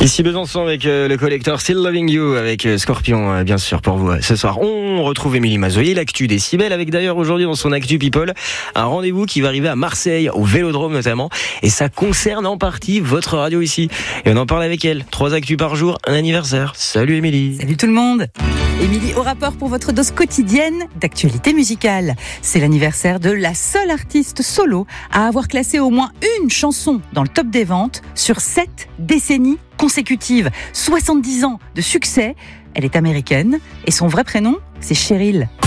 Ici Besançon avec le collecteur Still Loving You avec Scorpion, bien sûr, pour vous. Ce soir, on retrouve Émilie Mazoyer, l'actu Décibel, avec d'ailleurs aujourd'hui dans son actu People, un rendez-vous qui va arriver à Marseille, au Vélodrome notamment, et ça concerne en partie votre radio ici. Et on en parle avec elle. 3 actus par jour, un anniversaire. Salut Émilie. Salut tout le monde. Émilie au rapport pour votre dose quotidienne d'actualité musicale. C'est l'anniversaire de la seule artiste solo à avoir classé au moins une chanson dans le top des ventes sur 7 décennies consécutives. 70 ans de succès. Elle est américaine et son vrai prénom, c'est Cheryl.